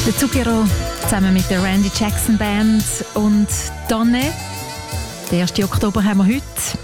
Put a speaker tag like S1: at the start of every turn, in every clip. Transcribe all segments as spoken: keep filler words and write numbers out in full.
S1: Der Zucchero zusammen mit der Randy Jackson Band und Donne. Den ersten Oktober haben wir heute.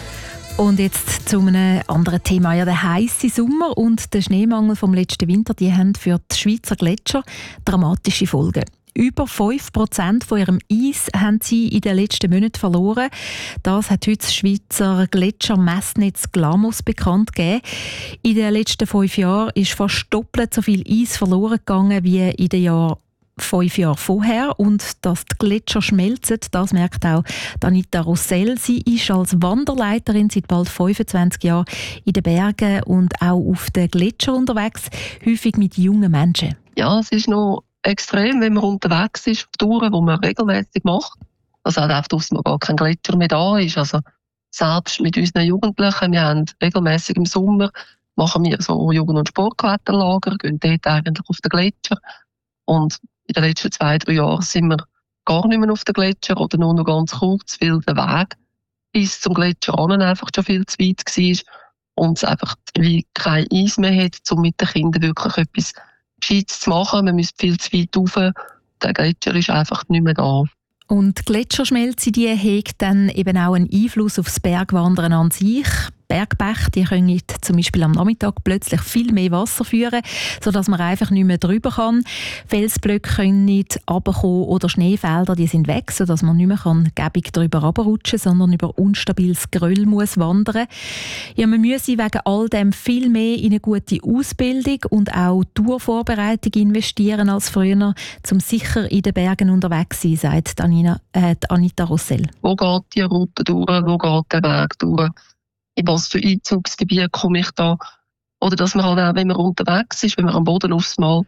S1: Und jetzt zu einem anderen Thema. Ja, der heisse Sommer und der Schneemangel vom letzten Winter, die haben für die Schweizer Gletscher dramatische Folgen. Über fünf Prozent von ihrem Eis haben sie in den letzten Monaten verloren. Das hat heute das Schweizer Gletschermessnetz Glamus bekannt gegeben. In den letzten fünf Jahren ist fast doppelt so viel Eis verloren gegangen wie in den Jahren fünf Jahre vorher. Und dass die Gletscher schmelzen, das merkt auch Anita Rossell. Sie ist als Wanderleiterin seit bald fünfundzwanzig Jahren in den Bergen und auch auf den Gletschern unterwegs, häufig mit jungen Menschen.
S2: Ja, es ist noch extrem, wenn man unterwegs ist, auf Touren, die man regelmäßig macht. Also halt einfach, dass man gar kein Gletscher mehr da ist. Also selbst mit unseren Jugendlichen, wir haben regelmäßig im Sommer, machen wir so Jugend- und Sportkletterlager, gehen dort eigentlich auf den Gletscher. Und in den letzten zwei, drei Jahren sind wir gar nicht mehr auf den Gletscher oder nur noch ganz kurz, weil der Weg bis zum Gletscher an einfach schon viel zu weit war und es einfach wie kein Eis mehr hat, um mit den Kindern wirklich etwas Gescheites zu machen. Man müsste viel zu weit rauf. Der Gletscher ist einfach nicht mehr da.
S1: Und die Gletscherschmelze, die hat dann eben auch einen Einfluss auf das Bergwandern an sich. Bergbäche, die können zum Beispiel am Nachmittag plötzlich viel mehr Wasser führen, sodass man einfach nicht mehr drüber kann. Felsblöcke können nicht runterkommen oder Schneefelder, die sind weg, sodass man nicht mehr kann gäbig drüber runterrutschen, sondern über unstabiles Geröll muss wandern. Ja, man müsse wegen all dem viel mehr in eine gute Ausbildung und auch Tourvorbereitung investieren als früher, um sicher in den Bergen unterwegs zu sein, sagt Anina, äh, Anita Rossell.
S2: Wo geht die Route durch? Wo geht der Weg durch? In was für Einzugsgebiet komme ich da? Oder dass man halt auch, wenn man unterwegs ist, wenn man am Boden aufs Mal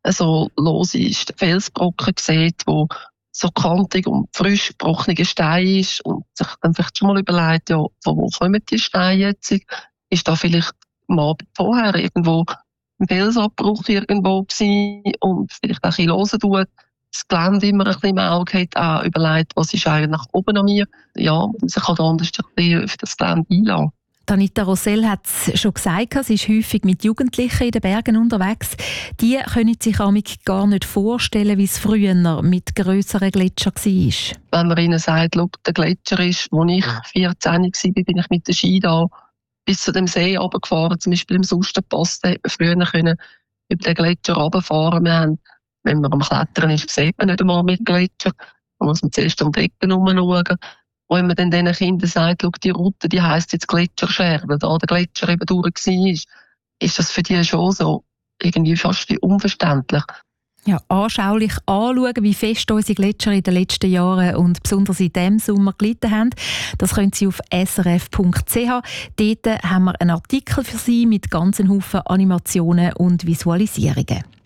S2: so los ist, Felsbrocken sieht, wo so kantig und frisch gebrochene Stein ist und sich dann vielleicht schon mal überlegt, ja, von wo kommen die Steine jetzt? Ist da vielleicht mal vorher irgendwo ein Felsabbruch irgendwo gewesen und vielleicht auch ein bisschen hören tut, das Gelände immer ein bisschen im Auge hat, auch überlegt, was ist eigentlich nach oben an mir. Ja, man sich halt anders ein bisschen auf das Gelände einlassen.
S1: Anita Rossell hat es schon gesagt, sie ist häufig mit Jugendlichen in den Bergen unterwegs. Die können sich gar nicht vorstellen, wie es früher mit grösseren Gletschern war.
S2: Wenn man ihnen sagt, schau, der Gletscher ist, als ich vierzehn war, bin ich mit der Ski da bis zu dem See runtergefahren, zum Beispiel im Sustenpass, da hätte man früher können über den Gletscher runterfahren. Wir haben, wenn man am Klettern ist, sieht man nicht einmal mit Gletscher. Da muss man zuerst um die Ecken herumschauen. Und wenn man dann diesen Kindern sagt, schau, die Route, die heisst jetzt Gletscherscherben, da der Gletscher eben durch war, ist das für die schon so irgendwie fast wie unverständlich.
S1: Ja, anschaulich anschauen, wie fest unsere Gletscher in den letzten Jahren und besonders in diesem Sommer gelitten haben. Das können Sie auf s r f punkt c h. Dort haben wir einen Artikel für Sie mit ganzen Haufen Animationen und Visualisierungen.